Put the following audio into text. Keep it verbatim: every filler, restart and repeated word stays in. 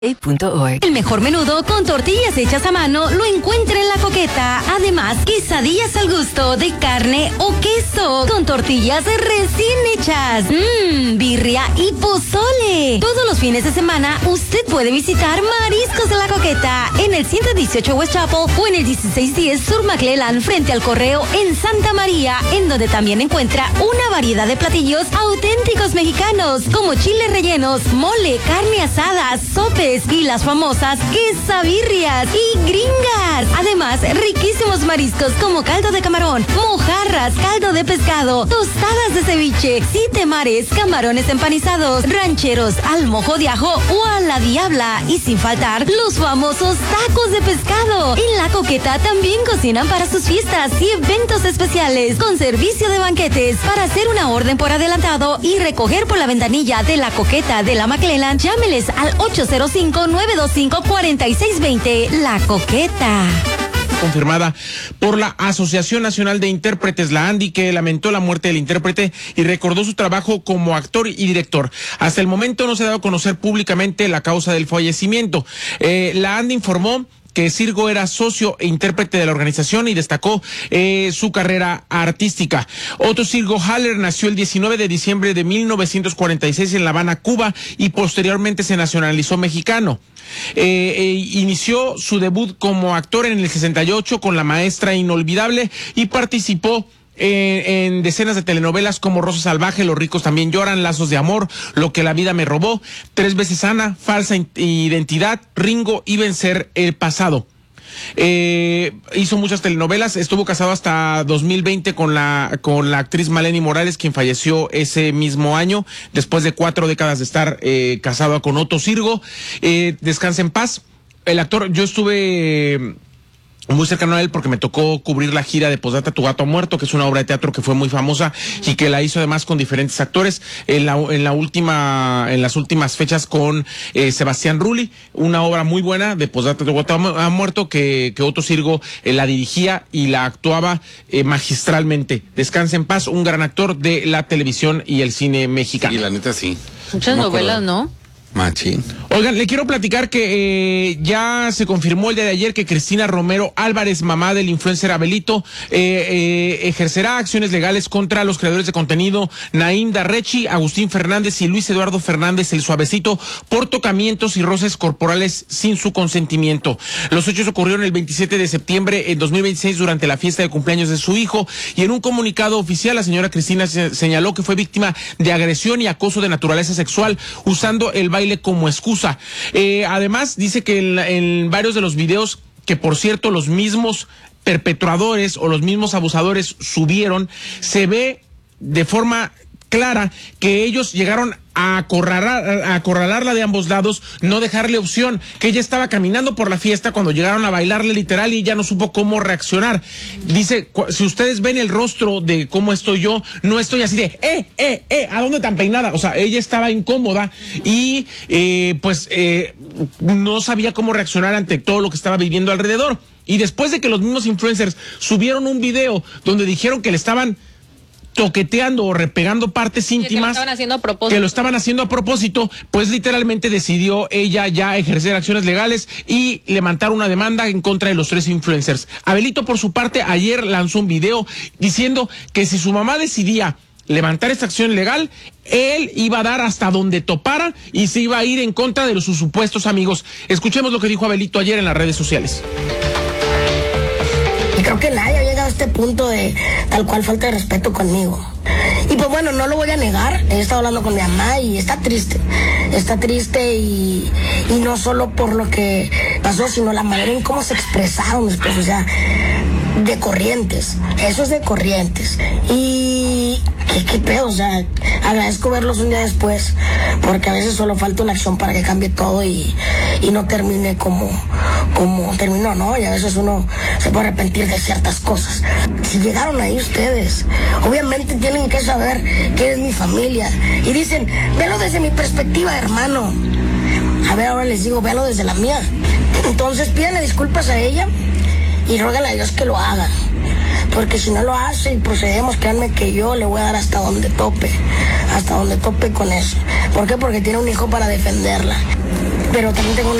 El mejor menudo con tortillas hechas a mano lo encuentra en La Coqueta. Además, quesadillas al gusto de carne o queso con tortillas recién hechas. Mmm, birria y pozole. Todos los fines de semana usted puede visitar Mariscos de La Coqueta en el ciento dieciocho West Chapel o en el dieciséis diez Sur McClellan frente al Correo en Santa María, en donde también encuentra una variedad de platillos auténticos mexicanos como chiles rellenos, mole, carne asada, sopes y las famosas quesabirrias y gringas. Además, riquísimos mariscos como caldo de camarón, mojarras, caldo de pescado, tostadas de ceviche, siete mares, camarones empanizados, rancheros, al mojo de ajo o a la diabla. Y sin faltar, los famosos tacos de pescado. En La Coqueta también cocinan para sus fiestas y eventos especiales con servicio de banquetes. Para hacer una orden por adelantado y recoger por la ventanilla de La Coqueta de la McClellan, llámeles al ocho cero cinco, nueve dos cinco, cuatro seis dos cero. La Coqueta. Confirmada por la Asociación Nacional de Intérpretes, la ANDI, que lamentó la muerte del intérprete y recordó su trabajo como actor y director. Hasta el momento no se ha dado a conocer públicamente la causa del fallecimiento. Eh, la ANDI informó que Sirgo era socio e intérprete de la organización y destacó eh, su carrera artística. Otto Sirgo Haller nació el diecinueve de diciembre de mil novecientos cuarenta y seis en La Habana, Cuba, y posteriormente se nacionalizó mexicano. Eh, eh, inició su debut como actor en el sesenta y ocho con La Maestra Inolvidable y participó Eh, en decenas de telenovelas como Rosa Salvaje, Los ricos también lloran, Lazos de amor, Lo que la vida me robó, Tres veces Ana, Falsa identidad, Ringo y Vencer el pasado. Eh, hizo muchas telenovelas, estuvo casado hasta dos mil veinte con la con la actriz Maleni Morales, quien falleció ese mismo año, después de cuatro décadas de estar eh, casado con Otto Sirgo. Eh, descansa en paz. El actor, yo estuve muy cercano a él porque me tocó cubrir la gira de Posdata, Tu gato ha muerto, que es una obra de teatro que fue muy famosa y que la hizo además con diferentes actores. En la, en la última, en las últimas fechas con eh, Sebastián Rulli, una obra muy buena de Posdata, Tu gato ha muerto, que, que Otto Sirgo eh, la dirigía y la actuaba eh, magistralmente. Descansa en paz, un gran actor de la televisión y el cine mexicano. Y la neta sí. Muchas no novelas, ¿no? Machín. Oigan, le quiero platicar que eh, ya se confirmó el día de ayer que Cristina Romero Álvarez, mamá del influencer Abelito, eh, eh, ejercerá acciones legales contra los creadores de contenido Naim Darrechi, Agustín Fernández y Luis Eduardo Fernández, el Suavecito, por tocamientos y roces corporales sin su consentimiento. Los hechos ocurrieron el veintisiete de septiembre de dos mil veintiséis durante la fiesta de cumpleaños de su hijo, y en un comunicado oficial la señora Cristina se señaló que fue víctima de agresión y acoso de naturaleza sexual usando el baile como excusa. Eh, además dice que en, en varios de los videos, que por cierto los mismos perpetradores o los mismos abusadores subieron, se ve de forma clara que ellos llegaron a acorralar, a acorralarla de ambos lados, no dejarle opción, que ella estaba caminando por la fiesta cuando llegaron a bailarle literal y ella no supo cómo reaccionar. Dice, si ustedes ven el rostro de cómo estoy yo, no estoy así de, eh, eh, eh, ¿a dónde tan peinada? O sea, ella estaba incómoda y eh, pues eh, no sabía cómo reaccionar ante todo lo que estaba viviendo alrededor. Y después de que los mismos influencers subieron un video donde dijeron que le estaban toqueteando o repegando partes íntimas, que lo estaban haciendo a propósito. que lo estaban haciendo a propósito, pues literalmente decidió ella ya ejercer acciones legales y levantar una demanda en contra de los tres influencers. Abelito, por su parte, ayer lanzó un video diciendo que si su mamá decidía levantar esta acción legal, él iba a dar hasta donde topara y se iba a ir en contra de los, sus supuestos amigos. Escuchemos lo que dijo Abelito ayer en las redes sociales. Y creo que nadie ha llegado a este punto de tal cual falta de respeto conmigo. Y pues bueno, no lo voy a negar, he estado hablando con mi mamá y está triste, está triste y, y no solo por lo que pasó, sino la manera en cómo se expresaron después, o sea, de Corrientes, eso es de Corrientes. Y qué, qué pedo, o sea, agradezco verlos un día después, porque a veces solo falta una acción para que cambie todo y, y no termine como, como terminó, ¿no? Y a veces uno se puede arrepentir de ciertas cosas. Si llegaron ahí ustedes, obviamente tienen que saber que es mi familia. Y dicen, velo desde mi perspectiva, hermano. A ver, ahora les digo, velo desde la mía. Entonces pídanle disculpas a ella y ruégale a Dios que lo haga. Porque si no lo hace y procedemos, créanme que yo le voy a dar hasta donde tope, hasta donde tope con eso. ¿Por qué? Porque tiene un hijo para defenderla. pero también tengo